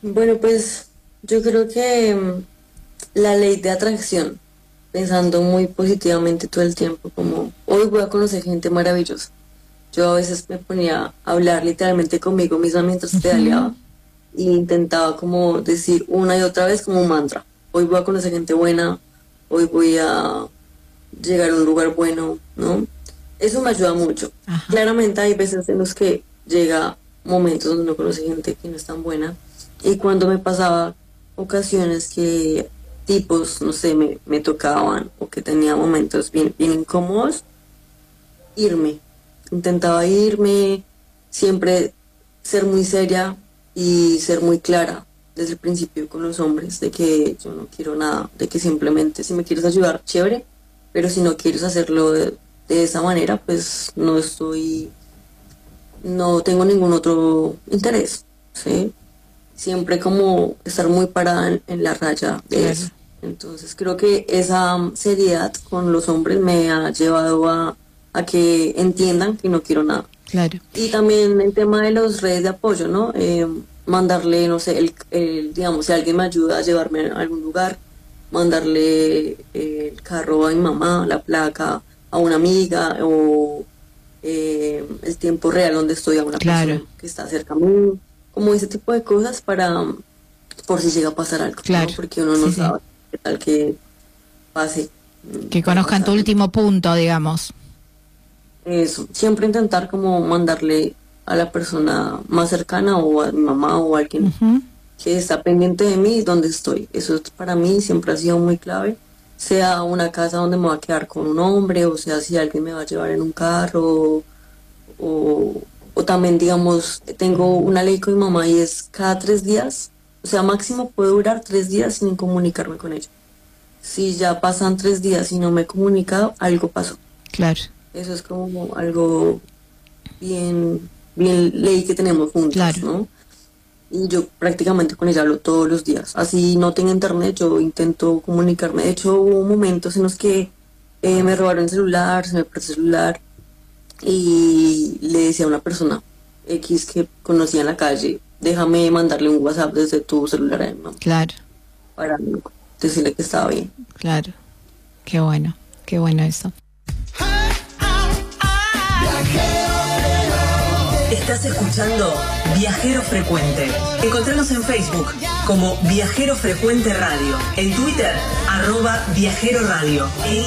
Bueno, pues yo creo que la ley de atracción, pensando muy positivamente todo el tiempo, como hoy voy a conocer gente maravillosa. Yo a veces me ponía a hablar literalmente conmigo misma mientras Ujú. pedaleaba e intentaba como decir una y otra vez como un mantra. Hoy voy a conocer gente buena, hoy voy a llegar a un lugar bueno, ¿no? Eso me ayuda mucho. Ajá. Claramente hay veces en los que llega momentos donde uno conoce gente que no es tan buena y cuando me pasaba ocasiones que tipos, no sé, me tocaban o que tenía momentos bien incómodos, irme. Intentaba irme, siempre ser muy seria y ser muy clara desde el principio con los hombres de que yo no quiero nada, de que simplemente si me quieres ayudar, chévere, pero si no quieres hacerlo de esa manera, pues no tengo ningún otro interés, ¿sí? Siempre como estar muy parada en la raya de Claro, eso. Entonces creo que esa seriedad con los hombres me ha llevado a que entiendan que no quiero nada. claro. Y también el tema de las redes de apoyo, ¿no? Mandarle, no sé, digamos, si alguien me ayuda a llevarme a algún lugar, mandarle el carro a mi mamá, la placa a una amiga o el tiempo real donde estoy a una Claro, persona que está cerca a mí, como ese tipo de cosas para, por si llega a pasar algo, ¿no? claro. Porque uno no Sí, sí. sabe qué tal que pase, Que puede conozcan tu pasar. último punto, digamos. Eso, siempre intentar como mandarle a la persona más cercana o a mi mamá o a alguien Ujú. que está pendiente de mí donde estoy. Eso para mí siempre ha sido muy clave. Sea una casa donde me va a quedar con un hombre, o sea, si alguien me va a llevar en un carro, o, o también, digamos, tengo una ley con mi mamá y es cada 3 días, o sea, máximo puedo durar 3 días sin comunicarme con ella. Si ya pasan 3 días y no me he comunicado, algo pasó. Claro, Eso es como algo bien ley que tenemos juntas, claro. ¿no? Y yo prácticamente con ella hablo todos los días. Así no tengo internet, yo intento comunicarme. De hecho, hubo momentos en los que me robaron el celular, se me perdió el celular y le decía a una persona X que conocía en la calle, déjame mandarle un WhatsApp desde tu celular a mi mamá Claro, para decirle que estaba bien. claro. Qué bueno eso. Estás escuchando Viajero Frecuente. Encontranos en Facebook como Viajero Frecuente Radio. En Twitter, @Viajero Radio.